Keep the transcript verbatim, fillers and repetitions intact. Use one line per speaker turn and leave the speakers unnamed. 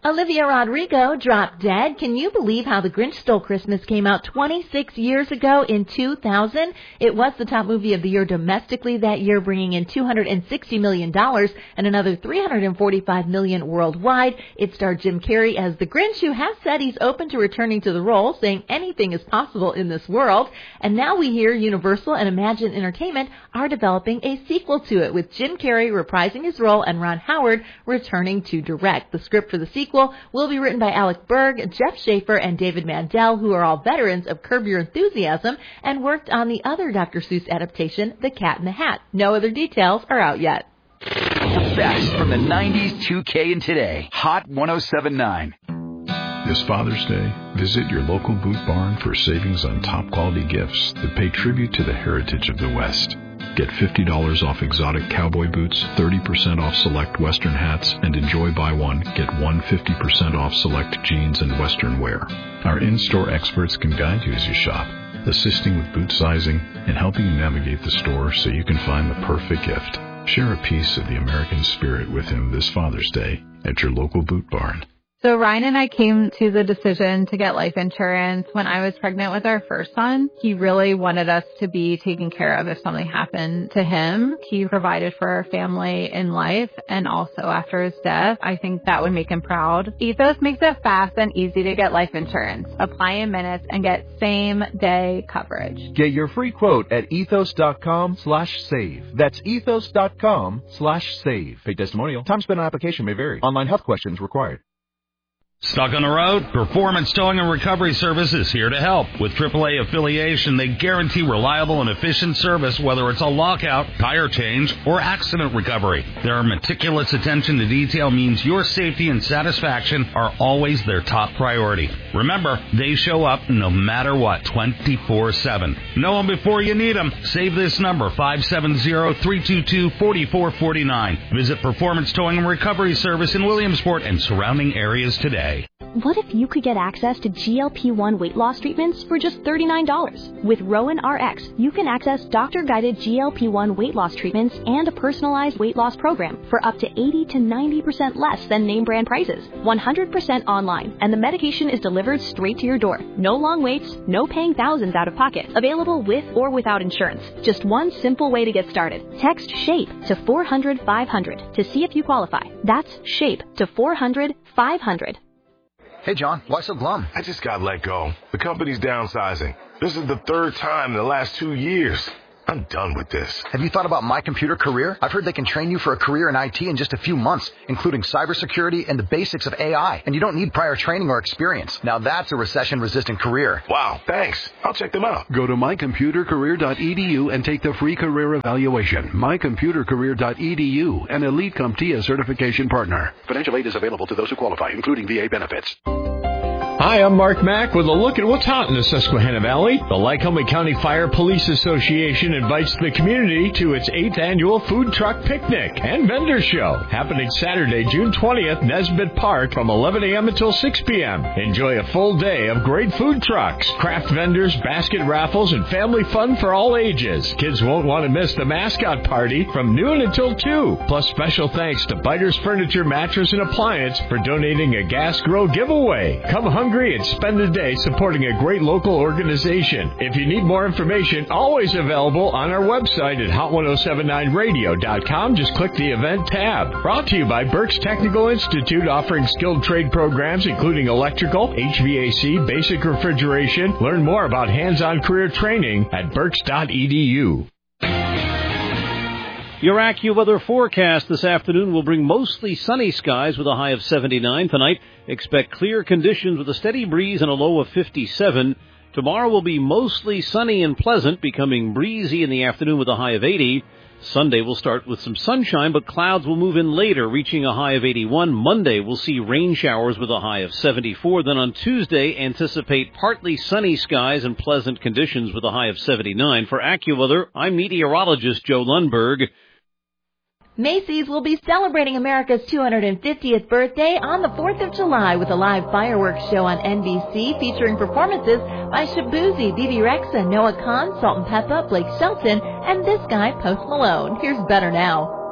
Olivia Rodrigo dropped dead. Can you believe how The Grinch Stole Christmas came out twenty-six years ago in two thousand? It was the top movie of the year domestically that year, bringing in two hundred sixty million dollars and another three hundred forty-five million dollars worldwide. It starred Jim Carrey as the Grinch, who has said he's open to returning to the role, saying anything is possible in this world. And now we hear Universal and Imagine Entertainment are developing a sequel to it, with Jim Carrey reprising his role and Ron Howard returning to direct. The script for the sequel will be written by Alec Berg, Jeff Schaefer, and David Mandel, who are all veterans of Curb Your Enthusiasm and worked on the other Doctor Seuss adaptation, The Cat in the Hat. No other details are out yet.
The best from the nineties, two K, and today. Hot one oh seven point nine.
This Father's Day, visit your local Boot Barn for savings on top quality gifts that pay tribute to the heritage of the West. Get fifty dollars off exotic cowboy boots, thirty percent off select Western hats, and enjoy buy one, get one fifty percent off select jeans and Western wear. Our in-store experts can guide you as you shop, assisting with boot sizing and helping you navigate the store so you can find the perfect gift. Share a piece of the American spirit with him this Father's Day at your local Boot Barn.
So Ryan and I came to the decision to get life insurance when I was pregnant with our first son. He really wanted us to be taken care of if something happened to him. He provided for our family in life and also after his death. I think that would make him proud. Ethos makes it fast and easy to get life insurance. Apply in minutes and get same day coverage.
Get your free quote at ethos.com slash save. That's ethos.com slash save. Paid testimonial. Time spent on application may vary. Online health questions required.
Stuck on the road? Performance Towing and Recovery Service is here to help. With triple A affiliation, they guarantee reliable and efficient service, whether it's a lockout, tire change, or accident recovery. Their meticulous attention to detail means your safety and satisfaction are always their top priority. Remember, they show up no matter what, twenty-four seven. Know them before you need them. Save this number, five seven zero, three two two, four four four nine. Visit Performance Towing and Recovery Service in Williamsport and surrounding areas today.
What if you could get access to G L P one weight loss treatments for just thirty-nine dollars? With Rowan R X, you can access doctor-guided G L P one weight loss treatments and a personalized weight loss program for up to eighty to ninety percent less than name brand prices. one hundred percent online, and the medication is delivered straight to your door. No long waits, no paying thousands out of pocket. Available with or without insurance. Just one simple way to get started. Text SHAPE to four hundred, five hundred to see if you qualify. That's SHAPE to four hundred, five hundred.
Hey, John, why so glum?
I just got let go. The company's downsizing. This is the third time in the last two years. I'm done with this.
Have you thought about My Computer Career? I've heard they can train you for a career in I T in just a few months, including cybersecurity and the basics of A I. And you don't need prior training or experience. Now that's a recession-resistant career.
Wow, thanks. I'll check them out.
Go to my computer career dot e d u and take the free career evaluation. my computer career dot e d u, an Elite CompTIA certification partner. Financial aid is available to those who qualify, including V A benefits.
Hi, I'm Mark Mack with a look at what's hot in the Susquehanna Valley. The Lycoming County Fire Police Association invites the community to its eighth annual food truck picnic and vendor show, happening Saturday, June twentieth, Nesbitt Park from eleven a.m. until six p.m. Enjoy a full day of great food trucks, craft vendors, basket raffles, and family fun for all ages. Kids won't want to miss the mascot party from noon until two. Plus, special thanks to Biters Furniture, Mattress, and Appliance for donating a gas grill giveaway. Come hungry and spend the day supporting a great local organization. If you need more information, always available on our website at hot ten seventy-nine radio dot com. Just click the event tab. Brought to you by Berks Technical Institute, offering skilled trade programs including electrical, H V A C, basic refrigeration. Learn more about hands-on career training at berks dot e d u.
Your AccuWeather forecast this afternoon will bring mostly sunny skies with a high of seventy-nine. Tonight, expect clear conditions with a steady breeze and a low of fifty-seven. Tomorrow will be mostly sunny and pleasant, becoming breezy in the afternoon with a high of eighty. Sunday will start with some sunshine, but clouds will move in later, reaching a high of eighty-one. Monday will see rain showers with a high of seventy-four. Then on Tuesday, anticipate partly sunny skies and pleasant conditions with a high of seventy-nine. For AccuWeather, I'm meteorologist Joe Lundberg.
Macy's will be celebrating America's two hundred fiftieth birthday on the fourth of July with a live fireworks show on N B C featuring performances by Shaboozey, Bebe Rexha, Noah Kahan, Salt and Peppa, Blake Shelton, and this guy, Post Malone. Here's Better Now.